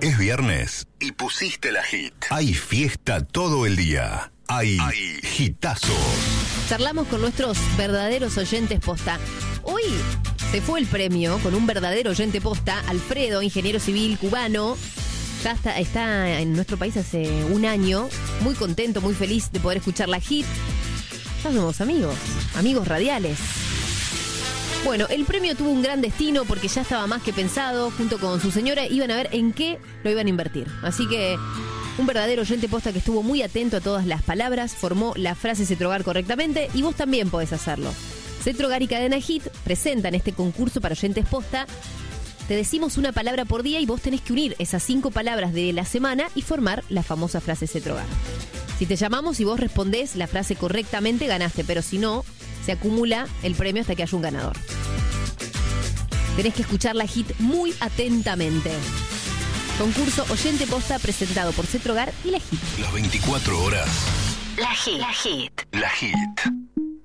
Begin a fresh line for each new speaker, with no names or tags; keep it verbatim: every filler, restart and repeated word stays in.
Es viernes y pusiste la hit. Hay fiesta todo el día. Hay, Hay hitazos.
Charlamos con nuestros verdaderos oyentes posta. Hoy se fue el premio con un verdadero oyente posta, Alfredo, ingeniero civil cubano. Ya está, está en nuestro país hace un año. Muy contento, muy feliz de poder escuchar la hit. Ya somos amigos, amigos radiales. Bueno, el premio tuvo un gran destino porque ya estaba más que pensado. Junto con su señora iban a ver en qué lo iban a invertir. Así que un verdadero oyente posta que estuvo muy atento a todas las palabras, formó la frase Cetrogar correctamente y vos también podés hacerlo. Cetrogar y Cadena Hit presentan este concurso para oyentes posta. Te decimos una palabra por día y vos tenés que unir esas cinco palabras de la semana y formar la famosa frase Cetrogar. Si te llamamos y vos respondés la frase correctamente, ganaste, pero si no, se acumula el premio hasta que haya un ganador. Tenés que escuchar la hit muy atentamente. Concurso Oyente Posta presentado por Cetrogar y la hit.
Las veinticuatro horas.
La hit. La hit.
La hit.